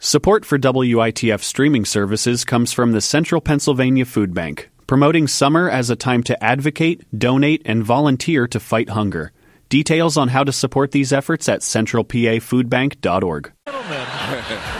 Support for WITF streaming services comes from the Central Pennsylvania Food Bank, promoting summer as a time to advocate, donate, and volunteer to fight hunger. Details on how to support these efforts at centralpafoodbank.org.